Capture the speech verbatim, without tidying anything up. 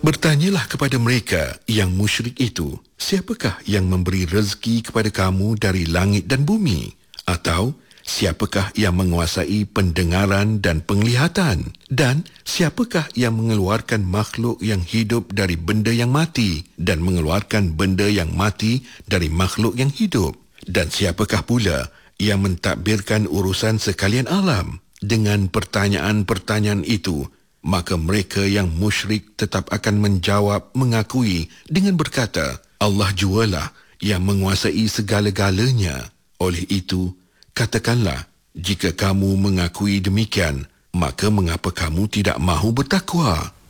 Bertanyalah kepada mereka yang musyrik itu, siapakah yang memberi rezeki kepada kamu dari langit dan bumi? Atau siapakah yang menguasai pendengaran dan penglihatan? Dan siapakah yang mengeluarkan makhluk yang hidup dari benda yang mati dan mengeluarkan benda yang mati dari makhluk yang hidup? Dan siapakah pula yang mentadbirkan urusan sekalian alam? Dengan pertanyaan-pertanyaan itu, maka mereka yang musyrik tetap akan menjawab mengakui dengan berkata, Allah jualah yang menguasai segala-galanya. Oleh itu, katakanlah, jika kamu mengakui demikian, maka mengapa kamu tidak mahu bertakwa?